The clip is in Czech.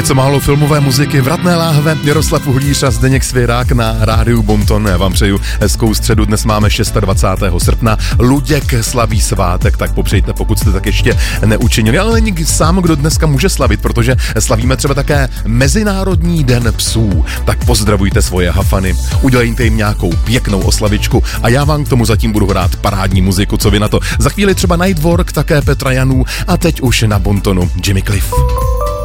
něco málo filmové muziky, Vratné láhve, Jaroslav Uhlíř a Zdeněk Svěrák na rádiu Bonton. Já vám přeju hezkou středu, dnes máme 26. srpna, Luděk slaví svátek, tak popřejte, pokud jste tak ještě neučinili, ale není sám, kdo dneska může slavit, protože slavíme třeba také Mezinárodní den psů. Tak pozdravujte svoje hafany, udělejte jim nějakou pěknou oslavičku a já vám k tomu zatím budu hrát parádní muziku, co vy na to. Za chvíli třeba Nightwork, také Petra Janů a teď už na Bontonu Jimmy Cliff.